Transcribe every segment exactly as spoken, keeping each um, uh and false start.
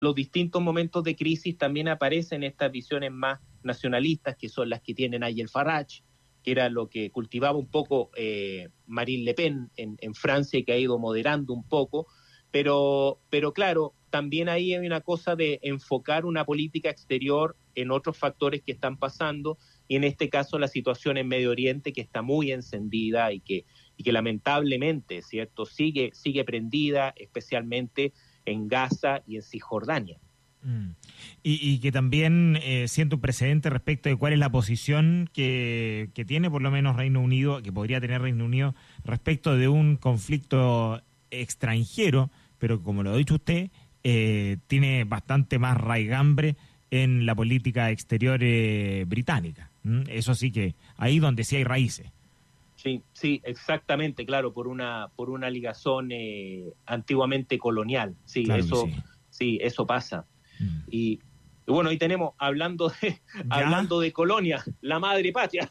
los distintos momentos de crisis también aparecen estas visiones más nacionalistas, que son las que tiene Nigel Farage, que era lo que cultivaba un poco eh, Marine Le Pen en, en Francia y que ha ido moderando un poco, pero, pero claro, también ahí hay una cosa de enfocar una política exterior en otros factores que están pasando, y en este caso la situación en Medio Oriente, que está muy encendida y que, y que lamentablemente, ¿cierto?, sigue, sigue prendida, especialmente en Gaza y en Cisjordania. Mm. Y, y que también eh, siento un precedente respecto de cuál es la posición que, que tiene por lo menos Reino Unido, que podría tener Reino Unido respecto de un conflicto extranjero, pero como lo ha dicho usted, eh, tiene bastante más raigambre en la política exterior eh, británica. ¿Mm? Eso sí que ahí donde sí hay raíces. Sí, sí, exactamente, claro, por una por una ligazón eh, antiguamente colonial. Sí, Claro que eso sí. sí, eso pasa. Mm. Y, y bueno, ahí tenemos, hablando de, ¿Ya? hablando de colonia, la madre patria.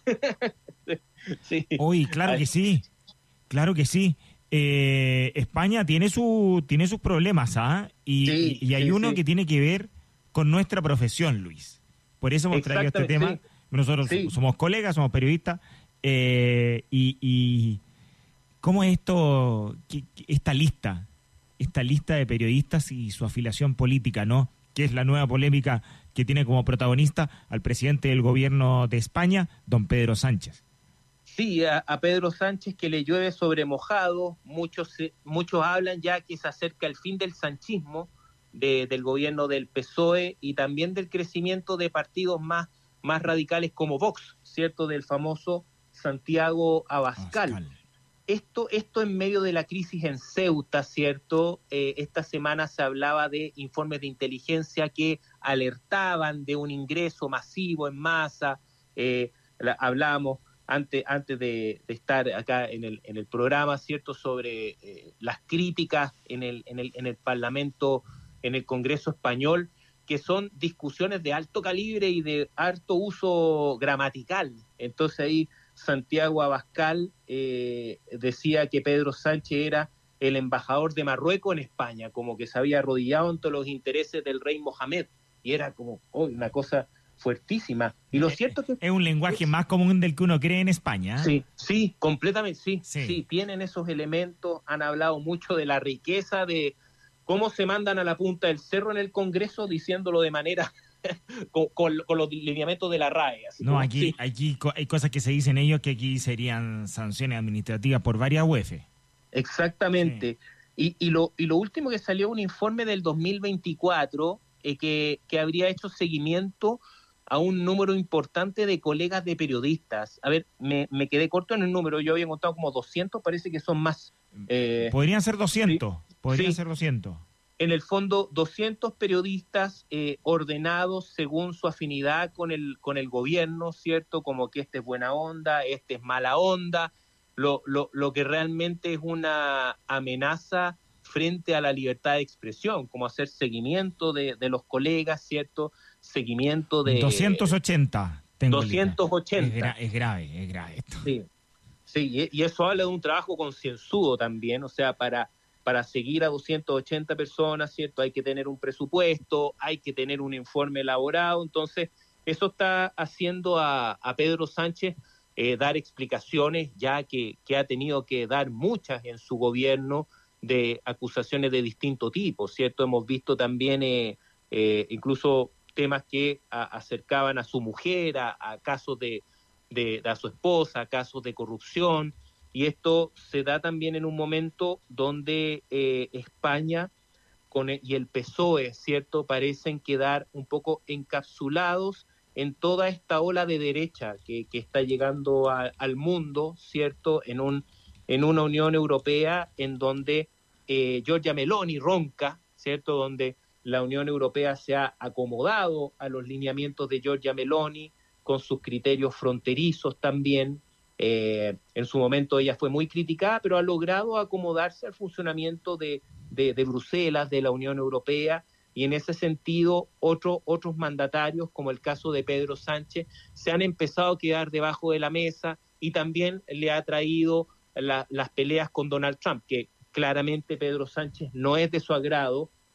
Sí, Uy, claro ay, que sí, claro que sí. Eh, España tiene su tiene sus problemas, ¿ah? Y, y, sí, y hay sí, uno sí, que tiene que ver con nuestra profesión, Luis. Por eso hemos traído este exactamente, tema. sí, Nosotros sí. somos colegas, somos periodistas. Eh, y, y cómo es esto, qué- qué- esta lista, esta lista de periodistas y su afiliación política, ¿no? Que es la nueva polémica que tiene como protagonista al presidente del gobierno de España, don Pedro Sánchez. Sí, a, a Pedro Sánchez que le llueve sobre mojado, muchos, se- muchos hablan ya que se acerca el fin del sanchismo, de, del gobierno del P S O E y también del crecimiento de partidos más, más radicales como Vox, ¿cierto? Del famoso Santiago Abascal. Pascal. Esto, esto en medio de la crisis en Ceuta, ¿cierto? Eh, esta semana se hablaba de informes de inteligencia que alertaban de un ingreso masivo en masa. Eh, la, hablábamos antes, antes de, de estar acá en el, en el programa, ¿cierto?, sobre eh, las críticas en el, en, el, en el Parlamento, en el Congreso español, que son discusiones de alto calibre y de alto uso gramatical. Entonces ahí Santiago Abascal eh, decía que Pedro Sánchez era el embajador de Marruecos en España, como que se había arrodillado ante los intereses del rey Mohamed, y era como oh, una cosa fuertísima. Y lo Eh, cierto es que es un lenguaje más común del que uno cree en España. ¿Eh? sí, sí, completamente sí, Sí. sí, tienen esos elementos, han hablado mucho de la riqueza, de cómo se mandan a la punta del cerro en el Congreso diciéndolo de manera con, con, con los lineamientos de la R A E, así No, como aquí, sí, aquí co- hay cosas que se dicen ellos que aquí serían sanciones administrativas por varias U E F. Sí. exactamente. Y, y, lo, y lo último que salió un informe del dos mil veinticuatro eh, que, que habría hecho seguimiento a un número importante de colegas de periodistas. A ver, me, me quedé corto en el número, yo había contado como doscientos, parece que son más. Eh, Podrían ser sí, doscientos, podrían sí, ser doscientos. en el fondo doscientos periodistas eh, ordenados según su afinidad con el, con el gobierno, ¿cierto? Como que este es buena onda, este es mala onda, lo, lo, lo que realmente es una amenaza frente a la libertad de expresión, como hacer seguimiento de, de los colegas, ¿cierto? Seguimiento doscientos de ochenta tengo lista. doscientos Es, ochenta, gra es grave, es grave esto. sí. Sí, y, y eso habla de un trabajo concienzudo también, o sea, para, para seguir a doscientas ochenta personas, ¿cierto? Hay que tener un presupuesto, hay que tener un informe elaborado, entonces eso está haciendo a, a Pedro Sánchez eh, dar explicaciones, ya que, que ha tenido que dar muchas en su gobierno de acusaciones de distinto tipo, ¿cierto? Hemos visto también eh, eh, incluso temas que a, acercaban a su mujer, a, a casos de de, de a su esposa, casos de corrupción, y esto se da también en un momento donde eh, España con el, y el P S O E, ¿cierto?, parecen quedar un poco encapsulados en toda esta ola de derecha que, que está llegando a, al mundo, ¿cierto?, en, un, en una Unión Europea en donde eh, Giorgia Meloni ronca, ¿cierto?, donde la Unión Europea se ha acomodado a los lineamientos de Giorgia Meloni, con sus criterios fronterizos también. Eh, en su momento ella fue muy criticada, pero ha logrado acomodarse al funcionamiento de, de, de Bruselas, de la Unión Europea, y en ese sentido otro, otros mandatarios, como el caso de Pedro Sánchez, se han empezado a quedar debajo de la mesa, y también le ha traído la, las peleas con Donald Trump, que claramente Pedro Sánchez no es de su agrado,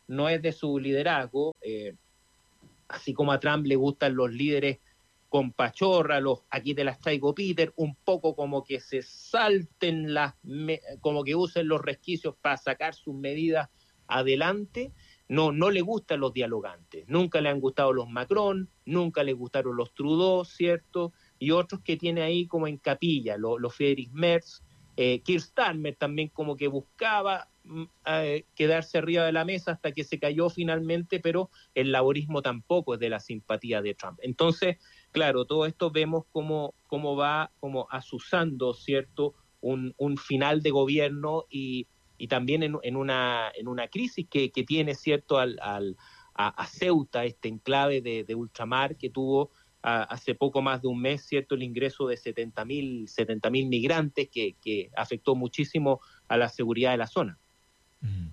no es de su liderazgo, eh, así como a Trump le gustan los líderes con pachorra, los aquí te las traigo Peter, un poco como que se salten las, me, como que usen los resquicios para sacar sus medidas adelante. No, no le gustan los dialogantes, nunca le han gustado los Macron, nunca le gustaron los Trudeau, ¿cierto? Y otros que tiene ahí como en capilla, los, los Friedrich Merz, eh, Keir Starmer también como que buscaba eh, quedarse arriba de la mesa hasta que se cayó finalmente, pero el laborismo tampoco es de la simpatía de Trump. Entonces, claro, todo esto vemos cómo, cómo va como azuzando, ¿cierto?, un, un final de gobierno y y también en, en, una, en una crisis que, que tiene, ¿cierto?, al, al, a, a Ceuta, este enclave de, de ultramar que tuvo a, hace poco más de un mes, ¿cierto?, el ingreso de setenta mil migrantes que, que afectó muchísimo a la seguridad de la zona. Mm.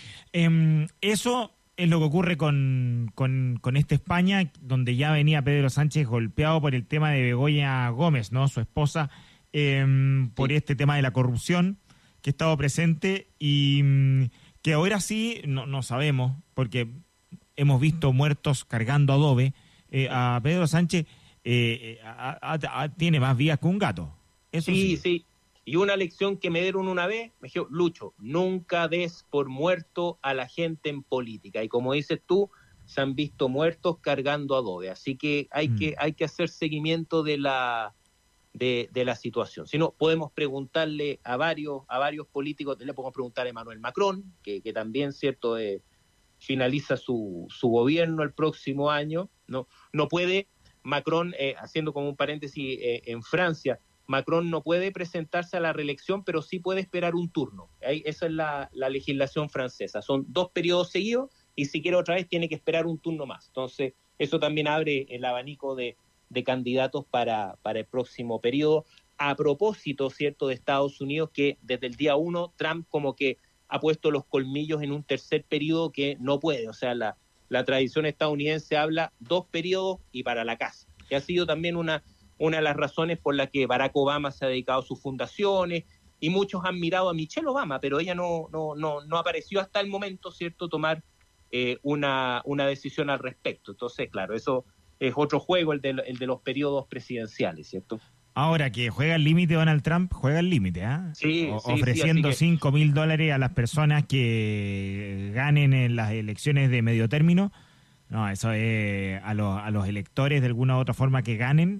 Eh, eso es lo que ocurre con, con, con esta España, donde ya venía Pedro Sánchez golpeado por el tema de Begoña Gómez, ¿no?, su esposa, eh, por sí. este tema de la corrupción que ha estado presente y que ahora sí no, no sabemos, porque hemos visto muertos cargando adobe. Eh, a Pedro Sánchez eh, a, a, a, tiene más vías que un gato. Eso sí, sí, sí. Y una lección que me dieron una vez, me dijeron, Lucho, nunca des por muerto a la gente en política. Y como dices tú, se han visto muertos cargando adobe. Así que hay, mm. que, hay que hacer seguimiento de la... De, de la situación. Si no, podemos preguntarle a varios a varios políticos, le podemos preguntar a Emmanuel Macron, que, que también, cierto, eh, finaliza su, su gobierno el próximo año. No, no puede, Macron, eh, haciendo como un paréntesis, eh, en Francia, Macron no puede presentarse a la reelección, pero sí puede esperar un turno. Ahí, esa es la, la legislación francesa. Son dos periodos seguidos y si quiere otra vez tiene que esperar un turno más. Entonces, eso también abre el abanico de de candidatos para, para el próximo periodo. A propósito, ¿cierto?, de Estados Unidos, que desde el día uno Trump como que ha puesto los colmillos en un tercer periodo que no puede. O sea, la, la tradición estadounidense habla dos periodos y para la casa. Que ha sido también una, una de las razones por las que Barack Obama se ha dedicado a sus fundaciones y muchos han mirado a Michelle Obama, pero ella no, no, no, no apareció hasta el momento, ¿cierto?, tomar eh, una, una decisión al respecto. Entonces, claro, eso es otro juego, el de, el de los periodos presidenciales, ¿cierto? Ahora que juega el límite Donald Trump, juega el límite, ¿eh? Sí, o, sí, ofreciendo sí, cinco mil dólares a las personas que ganen en las elecciones de medio término. No, eso es a los, a los electores de alguna u otra forma que ganen,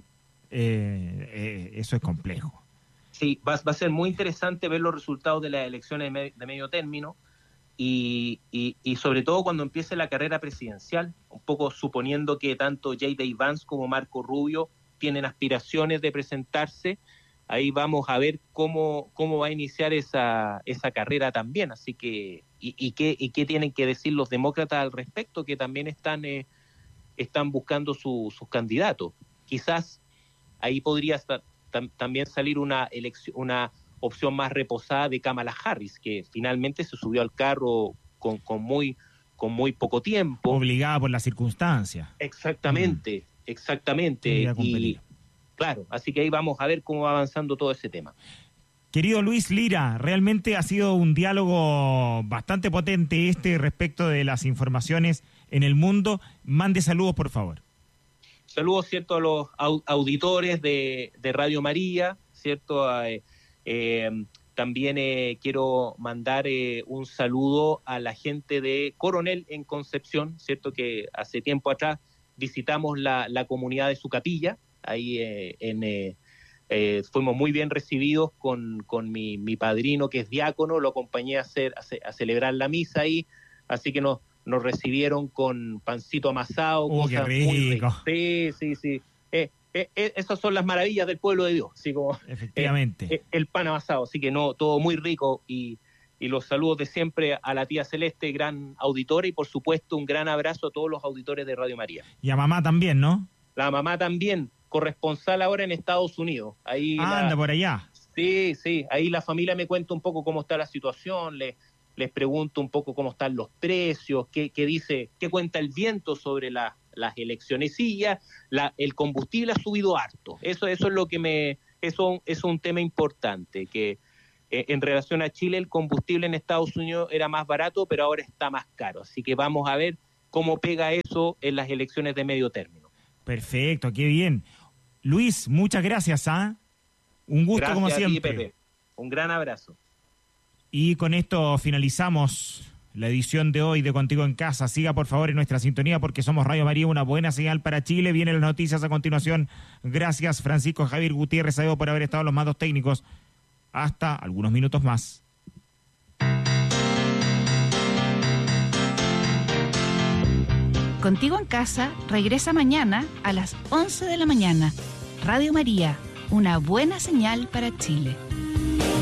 eh, eh, eso es complejo. Sí, va, va a ser muy interesante ver los resultados de las elecciones de, me, de medio término. Y, y, y sobre todo cuando empiece la carrera presidencial, un poco suponiendo que tanto J D Vance como Marco Rubio tienen aspiraciones de presentarse, ahí vamos a ver cómo, cómo va a iniciar esa, esa carrera también. Así que, y, y, qué, y qué tienen que decir los demócratas al respecto, que también están, eh, están buscando su, sus candidatos. Quizás ahí podría estar, tam, también salir una elección, una opción más reposada de Kamala Harris, que finalmente se subió al carro con, con, muy, con muy poco tiempo. Obligada por las circunstancias. Exactamente, mm. exactamente. Y claro, así que ahí vamos a ver cómo va avanzando todo ese tema. Querido Luis Lira, realmente ha sido un diálogo bastante potente este respecto de las informaciones en el mundo. Mande saludos, por favor. Saludos, ¿cierto?, a los auditores de, de Radio María, ¿cierto?, a... Eh, también eh, quiero mandar eh, un saludo a la gente de Coronel en Concepción, cierto que hace tiempo atrás visitamos la, la comunidad de su capilla, ahí eh, en, eh, eh, fuimos muy bien recibidos con, con mi, mi padrino que es diácono, lo acompañé a, hacer, a, a celebrar la misa ahí, así que nos, nos recibieron con pancito amasado, oh, cosas qué rico. muy ricas. Sí, sí, sí. Eh, Eh, eh, esas son las maravillas del pueblo de Dios, así como efectivamente eh, eh, el pan amasado, así que no, todo muy rico y, y los saludos de siempre a la tía Celeste, gran auditora, y por supuesto un gran abrazo a todos los auditores de Radio María. Y a mamá también, ¿no? La mamá también, corresponsal ahora en Estados Unidos. Ahí ah, la, anda por allá. Sí, sí, ahí la familia me cuenta un poco cómo está la situación, les, les pregunto un poco cómo están los precios, qué, qué dice, qué cuenta el viento sobre la las elecciones. Sí, ya la, el combustible ha subido harto. Eso, eso es lo que me, eso es un tema importante, que, eh, en relación a Chile, el combustible en Estados Unidos era más barato, pero ahora está más caro. Así que vamos a ver cómo pega eso en las elecciones de medio término. Perfecto, qué bien. Luis, muchas gracias, ¿ah? Un gusto gracias como siempre. A ti, Pepe. Un gran abrazo. Y con esto finalizamos la edición de hoy de Contigo en Casa. Siga por favor en nuestra sintonía porque somos Radio María, una buena señal para Chile. Vienen las noticias a continuación. Gracias Francisco Javier Gutiérrez Aedo por haber estado en los mandos técnicos. Hasta algunos minutos más. Contigo en Casa regresa mañana a las once de la mañana. Radio María, una buena señal para Chile.